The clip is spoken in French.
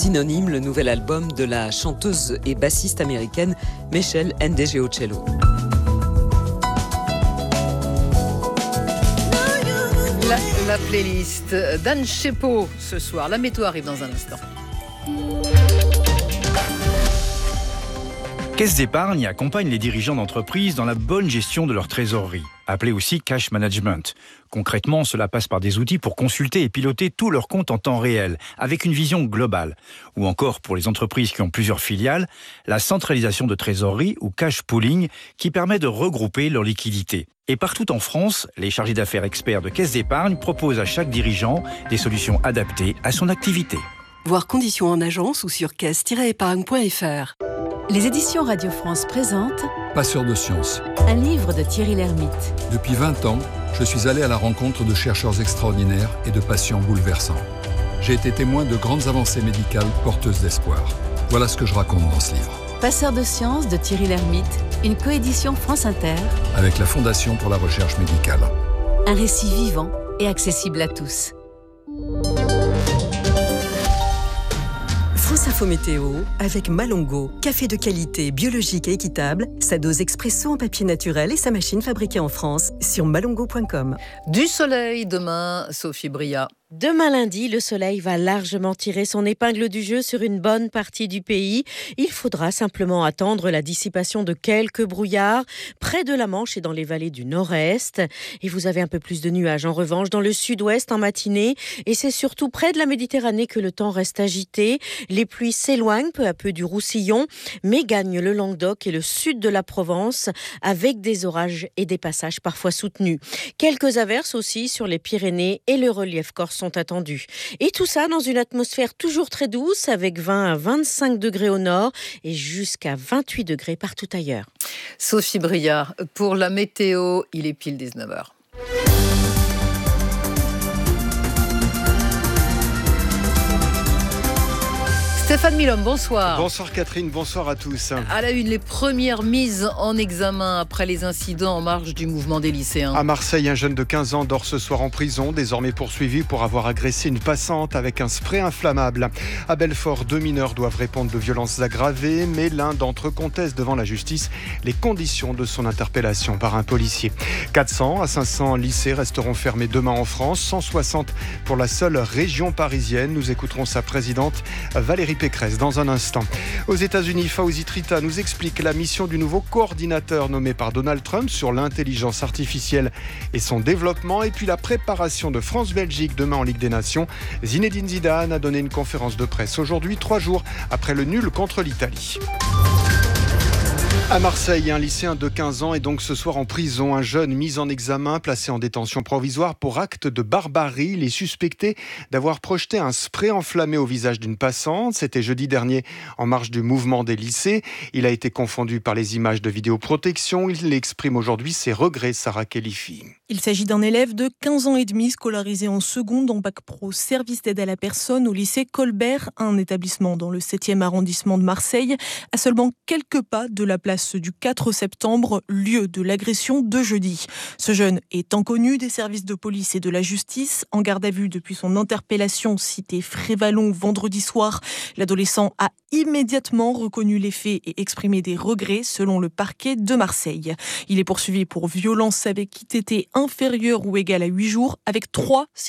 Synonyme, le nouvel album de la chanteuse et bassiste américaine Meshel Ndegeocello. La playlist d'Anne Chepeau ce soir. La météo arrive dans un instant. Caisse d'épargne accompagne les dirigeants d'entreprises dans la bonne gestion de leur trésorerie, appelée aussi cash management. Concrètement, cela passe par des outils pour consulter et piloter tous leurs comptes en temps réel, avec une vision globale. Ou encore, pour les entreprises qui ont plusieurs filiales, la centralisation de trésorerie ou cash pooling qui permet de regrouper leurs liquidités. Et partout en France, les chargés d'affaires experts de Caisse d'épargne proposent à chaque dirigeant des solutions adaptées à son activité. Voir conditions en agence ou sur caisse-épargne.fr. Les éditions Radio France présentent Passeur de sciences. Un livre de Thierry Lhermitte. Depuis 20 ans, je suis allé à la rencontre de chercheurs extraordinaires et de patients bouleversants. J'ai été témoin de grandes avancées médicales porteuses d'espoir. Voilà ce que je raconte dans ce livre. Passeur de sciences de Thierry Lhermitte, une coédition France Inter. Avec la Fondation pour la recherche médicale. Un récit vivant et accessible à tous. France Info Météo avec Malongo, café de qualité, biologique et équitable, sa dose expresso en papier naturel et sa machine fabriquée en France sur malongo.com. Du soleil demain, Sophie Bria. Demain lundi, le soleil va largement tirer son épingle du jeu sur une bonne partie du pays. Il faudra simplement attendre la dissipation de quelques brouillards près de la Manche et dans les vallées du nord-est. Et vous avez un peu plus de nuages en revanche dans le sud-ouest en matinée. Et c'est surtout près de la Méditerranée que le temps reste agité. Les pluies s'éloignent peu à peu du Roussillon, mais gagnent le Languedoc et le sud de la Provence avec des orages et des passages parfois soutenus. Quelques averses aussi sur les Pyrénées et le relief corse sont attendus. Et tout ça dans une atmosphère toujours très douce avec 20 à 25 degrés au nord et jusqu'à 28 degrés partout ailleurs. Sophie Bria, pour la météo, il est pile 19h. Stéphane Milhomme, bonsoir. Bonsoir Catherine, bonsoir à tous. À la une, les premières mises en examen après les incidents en marge du mouvement des lycéens. À Marseille, un jeune de 15 ans dort ce soir en prison, désormais poursuivi pour avoir agressé une passante avec un spray inflammable. À Belfort, 2 mineurs doivent répondre de violences aggravées, mais l'un d'entre eux conteste devant la justice les conditions de son interpellation par un policier. 400 à 500 lycées resteront fermés demain en France, 160 pour la seule région parisienne. Nous écouterons sa présidente Valérie Pécresse dans un instant. Aux États-Unis, Fawzi Trita nous explique la mission du nouveau coordinateur nommé par Donald Trump sur l'intelligence artificielle et son développement, et puis la préparation de France-Belgique demain en Ligue des Nations. Zinedine Zidane a donné une conférence de presse aujourd'hui, 3 jours après le nul contre l'Italie. À Marseille, un lycéen de 15 ans est donc ce soir en prison. Un jeune mis en examen, placé en détention provisoire pour acte de barbarie. Il est suspecté d'avoir projeté un spray enflammé au visage d'une passante. C'était jeudi dernier en marge du mouvement des lycées. Il a été confondu par les images de vidéoprotection. Il exprime aujourd'hui ses regrets, Sarah Khelifi. Il s'agit d'un élève de 15 ans et demi scolarisé en seconde en bac pro service d'aide à la personne au lycée Colbert, un établissement dans le 7e arrondissement de Marseille, à seulement quelques pas de la place du 4 septembre, lieu de l'agression de jeudi. Ce jeune étant connu des services de police et de la justice, en garde à vue depuis son interpellation cité Frévalon vendredi soir, l'adolescent a immédiatement reconnu les faits et exprimé des regrets selon le parquet de Marseille. Il est poursuivi pour violence avec ITT inférieure ou égale à 8 jours avec 3